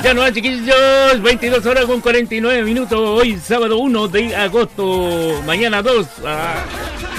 Ya no, chiquillos, 22 horas con 49 minutos. Hoy sábado 1 de agosto, mañana 2.